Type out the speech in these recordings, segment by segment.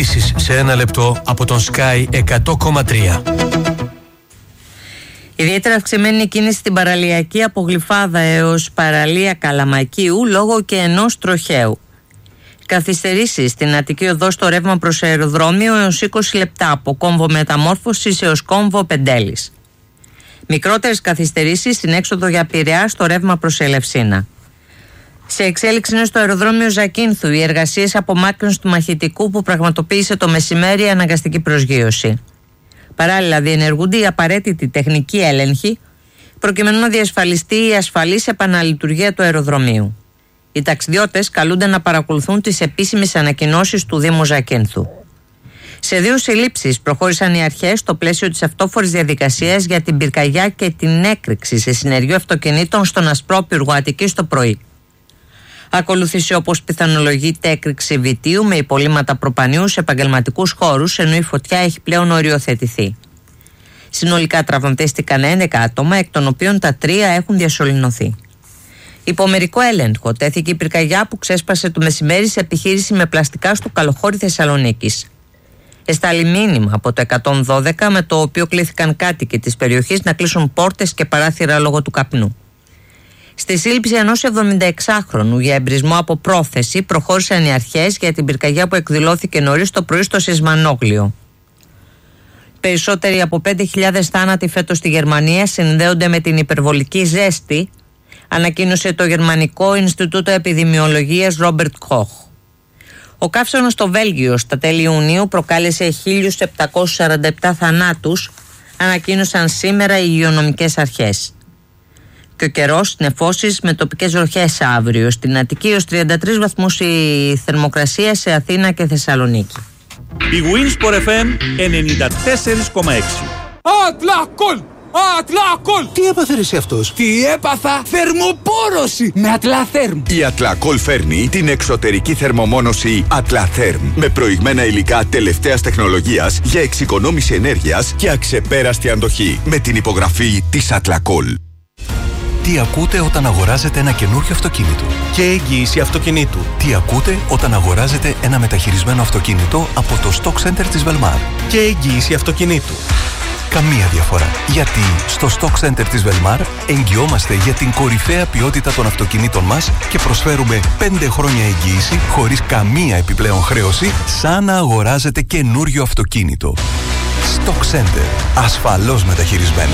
Ειδήσεις σε ένα λεπτό από τον Sky 100,3. Ιδιαίτερα αυξημένη κίνηση στην παραλιακή από Γλυφάδα έως παραλία Καλαμακίου λόγω και ενός τροχαίου. Καθυστερήσεις στην Αττική Οδό στο ρεύμα προς αεροδρόμιο έως 20 λεπτά από κόμβο Μεταμόρφωσης έως κόμβο Πεντέλης. Μικρότερες καθυστερήσεις στην έξοδο για Πειραιά στο ρεύμα προς Ελευσίνα. Σε εξέλιξη είναι στο αεροδρόμιο Ζακίνθου οι εργασίες απομάκρυνσης του μαχητικού που πραγματοποίησε το μεσημέρι αναγκαστική προσγείωση. Παράλληλα, διενεργούνται οι απαραίτητοι τεχνικοί έλεγχοι προκειμένου να διασφαλιστεί η ασφαλής επαναλειτουργία του αεροδρομίου. Οι ταξιδιώτες καλούνται να παρακολουθούν τις επίσημες ανακοινώσεις του Δήμου Ζακίνθου. Σε 2 συλλήψεις προχώρησαν οι αρχές στο πλαίσιο της αυτόφορης διαδικασίας για την πυρκαγιά και την έκρηξη σε συνεργείο αυτοκινήτων στον Ασπρόπυργο Αττικής το πρωί. Ακολούθησε όπως πιθανολογείται έκρηξη βιτίου με υπολείμματα προπανίου σε επαγγελματικούς χώρους, ενώ η φωτιά έχει πλέον οριοθετηθεί. Συνολικά τραυματίστηκαν 11 άτομα, εκ των οποίων τα 3 έχουν διασωληνωθεί. Υπό μερικό έλεγχο τέθηκε η πυρκαγιά που ξέσπασε το μεσημέρι σε επιχείρηση με πλαστικά στο Καλοχώρι Θεσσαλονίκης. Εστάλει μήνυμα από το 112 με το οποίο κλήθηκαν κάτοικοι της περιοχής να κλείσουν πόρτες και παράθυρα λόγω του καπνού. Στη σύλληψη ενός 76χρονου για εμπρισμό από πρόθεση προχώρησαν οι αρχές για την πυρκαγιά που εκδηλώθηκε νωρίς το πρωί στο Σισμανόγλιο. Περισσότεροι από 5.000 θάνατοι φέτος στη Γερμανία συνδέονται με την υπερβολική ζέστη, ανακοίνωσε το Γερμανικό Ινστιτούτο Επιδημιολογίας Ρόμπερτ Κοχ. Ο καύσωνας στο Βέλγιο στα τέλη Ιουνίου προκάλεσε 1.747 θανάτους, ανακοίνωσαν σήμερα οι υγειονομικές αρχές. Και ο καιρός, νεφώσεις με τοπικές βροχές αύριο. Στην Αττική ως 33 βαθμούς η θερμοκρασία, σε Αθήνα και Θεσσαλονίκη. Η Winsport FM 94,6. Ατλακόλ! Ατλακόλ! Τι έπαθε εσύ αυτός? Τι έπαθα? Θερμοπόρωση με Ατλαθέρμ. Η Ατλακόλ φέρνει την εξωτερική θερμομόνωση Ατλαθέρμ με προηγμένα υλικά τελευταίας τεχνολογίας για εξοικονόμηση ενέργειας και αξεπέραστη αντοχή με την υπογραφή της Ατλακόλ. Τι ακούτε όταν αγοράζετε ένα καινούριο αυτοκίνητο? Και εγγύηση αυτοκινήτου. Τι ακούτε όταν αγοράζετε ένα μεταχειρισμένο αυτοκίνητο από το Stock Center της Velmar? Και εγγύηση αυτοκινήτου. Καμία διαφορά. Γιατί στο Stock Center της Velmar εγγυόμαστε για την κορυφαία ποιότητα των αυτοκινήτων μας και προσφέρουμε 5 χρόνια εγγύηση χωρίς καμία επιπλέον χρέωση, σαν να αγοράζετε καινούριο αυτοκίνητο. Stock Center. Ασφαλώς μεταχειρισμένα.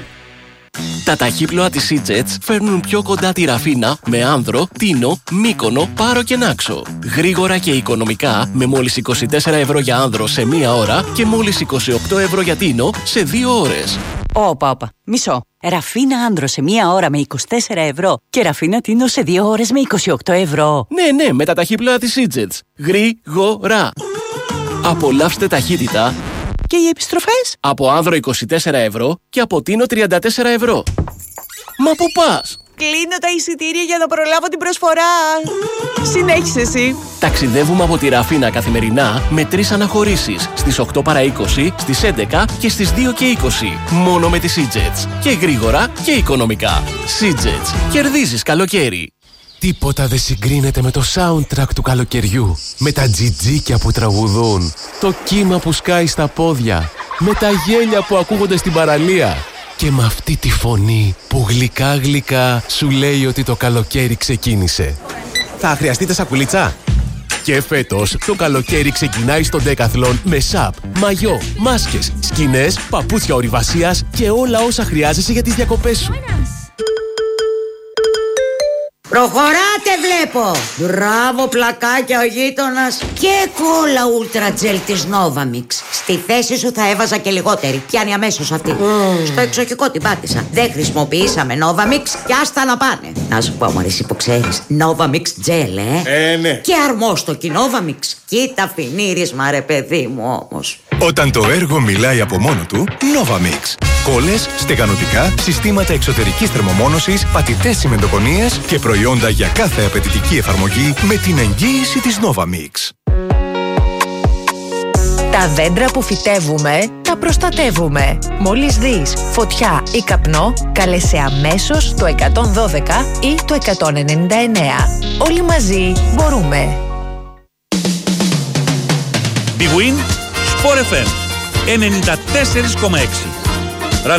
Τα ταχύπλοα της Seajets φέρνουν πιο κοντά τη Ραφίνα με Άνδρο, Τίνο, Μύκονο, Πάρο και Νάξο. Γρήγορα και οικονομικά με μόλις 24 ευρώ για Άνδρο σε 1 ώρα και μόλις 28 ευρώ για Τίνο σε 2 ώρες. Όπα, μισό. Ραφίνα Άνδρο σε 1 ώρα με 24 ευρώ και Ραφίνα Τίνο σε 2 ώρες με 28 ευρώ. Ναι, με τα ταχύπλοα της Seajets. Γρήγορα. Απολαύστε ταχύτητα. Και οι επιστροφές? Από Άνδρο 24 ευρώ και από Τίνο 34 ευρώ. Μα πού πας? Κλείνω τα εισιτήρια για να προλάβω την προσφορά. Συνέχισε εσύ. Ταξιδεύουμε από τη Ραφίνα καθημερινά με 3 αναχωρήσεις. Στις 8 παρά 20, στις 11 και στις 2 και 20. Μόνο με τη Seajets. Και γρήγορα και οικονομικά. Seajets. Κερδίζεις καλοκαίρι. Τίποτα δεν συγκρίνεται με το soundtrack του καλοκαιριού. Με τα τζιτζίκια που τραγουδούν, το κύμα που σκάει στα πόδια, με τα γέλια που ακούγονται στην παραλία και με αυτή τη φωνή που γλυκά γλυκά σου λέει ότι το καλοκαίρι ξεκίνησε. Θα χρειαστείτε σακουλίτσα? Και φέτος το καλοκαίρι ξεκινάει στο Decathlon με σαπ, μαγιό, μάσκες, σκηνές, παπούτσια ορειβασίας και όλα όσα χρειάζεσαι για τις διακοπές σου. Προχωράτε βλέπω! Μπράβο πλακάκια ο γείτονας. Και κόλλα Ultra Gel της Novamix. Στη θέση σου θα έβαζα και λιγότερη. Πιάνει αμέσως αυτή. Στο εξοχικό την πάτησα. Δεν χρησιμοποιήσαμε Novamix και άστα να πάνε. Να σου πω μωρή, που ξέρεις, Novamix Gel, ναι. Και αρμόστοκι Novamix. Κοίτα φινίρισμα ρε παιδί μου όμως. Όταν το έργο μιλάει από μόνο του, Novamix. Κόλλες, στεγανοτικά, συστήματα εξωτερικής θερμομόνωσης, πατητές τσιμεντοκονίες και προϊόντα για κάθε απαιτητική εφαρμογή με την εγγύηση της Novamix. Τα δέντρα που φυτεύουμε, τα προστατεύουμε. Μόλις δεις φωτιά ή καπνό, κάλεσε αμέσως το 112 ή το 199. Όλοι μαζί μπορούμε. Big Big Win, Sport FM 94,6.